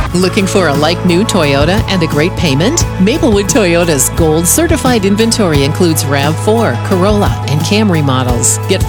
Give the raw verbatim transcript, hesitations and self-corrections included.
Looking for a like-new Toyota and a great payment? Maplewood Toyota's Gold certified inventory includes RAV four, Corolla, and Camry models. Get